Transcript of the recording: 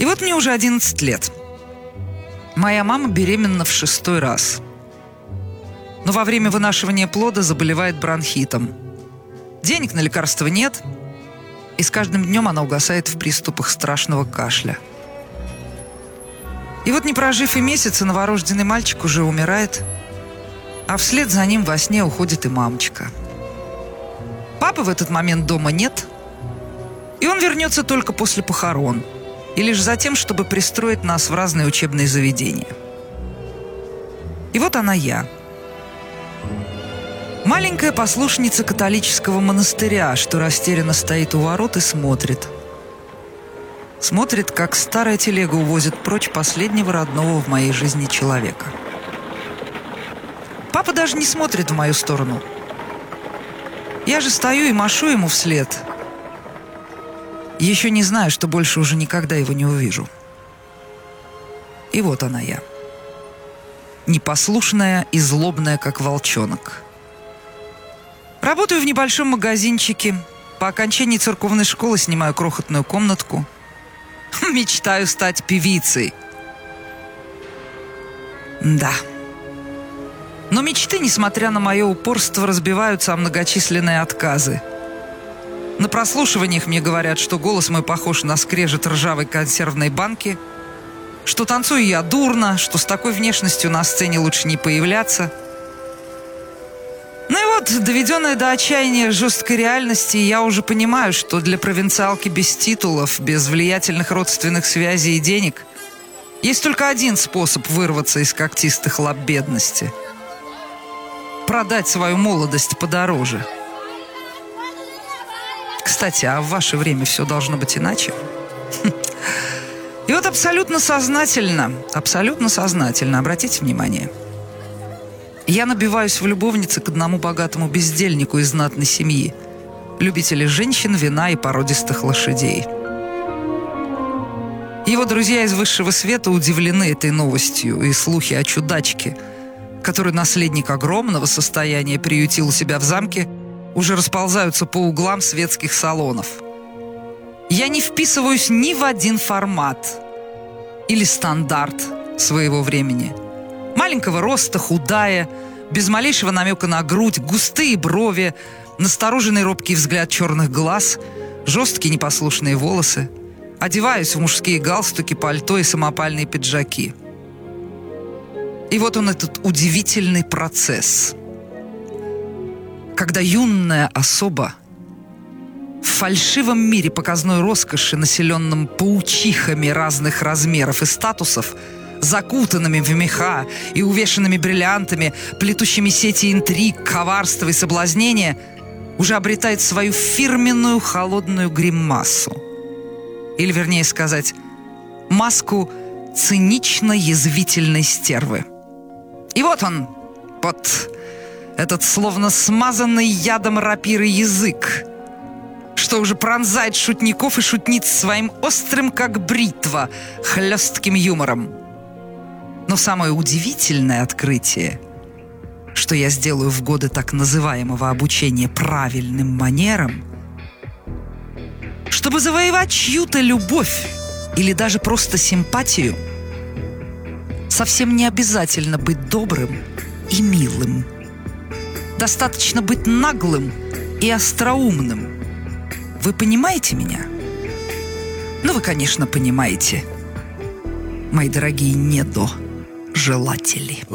вот мне уже 11 лет. Моя мама беременна в 6-й раз. Но во время вынашивания плода заболевает бронхитом. Денег на лекарства нет, и с каждым днем она угасает в приступах страшного кашля. И вот, не прожив и месяца, новорожденный мальчик уже умирает, а вслед за ним во сне уходит и мамочка. Папы в этот момент дома нет, и он вернется только после похорон, и лишь за тем, чтобы пристроить нас в разные учебные заведения. И вот она я. Маленькая послушница католического монастыря, что растерянно стоит у ворот и смотрит. Смотрит, как старая телега увозит прочь последнего родного в моей жизни человека. Папа даже не смотрит в мою сторону. Я же стою и машу ему вслед. Еще не знаю, что больше уже никогда его не увижу. И вот она я. Непослушная и злобная, как волчонок. Работаю в небольшом магазинчике. По окончании церковной школы снимаю крохотную комнатку. Мечтаю стать певицей. Да. Но мечты, несмотря на мое упорство, разбиваются о многочисленные отказы. На прослушиваниях мне говорят, что голос мой похож на скрежет ржавой консервной банки, что танцую я дурно, что с такой внешностью на сцене лучше не появляться. Ну и вот, доведенная до отчаяния жесткой реальности, я уже понимаю, что для провинциалки без титулов, без влиятельных родственных связей и денег есть только один способ вырваться из когтистых лап бедности: продать свою молодость подороже. Кстати, а в ваше время все должно быть иначе? И вот абсолютно сознательно, обратите внимание, я набиваюсь в любовнице к одному богатому бездельнику из знатной семьи, любителю женщин, вина и породистых лошадей. Его друзья из высшего света удивлены этой новостью, и слухи о чудачке, который наследник огромного состояния приютил у себя в замке, уже расползаются по углам светских салонов. Я не вписываюсь ни в один формат или стандарт своего времени. Маленького роста, худая, без малейшего намека на грудь, густые брови, настороженный робкий взгляд черных глаз, жесткие непослушные волосы. Одеваюсь в мужские галстуки, пальто и самопальные пиджаки. И вот он, этот удивительный процесс, когда юная особа в фальшивом мире показной роскоши, населенном паучихами разных размеров и статусов, закутанными в меха и увешанными бриллиантами, плетущими сети интриг, коварства и соблазнения, уже обретает свою фирменную холодную гримасу. Или, вернее сказать, маску цинично-язвительной стервы. И вот он, вот этот словно смазанный ядом рапиры язык, что уже пронзает шутников и шутниц своим острым, как бритва, хлестким юмором. Но самое удивительное открытие, что я сделаю в годы так называемого обучения правильным манерам, чтобы завоевать чью-то любовь или даже просто симпатию, совсем не обязательно быть добрым и милым. Достаточно быть наглым и остроумным. Вы понимаете меня? Ну, вы, конечно, понимаете, мои дорогие недожелатели.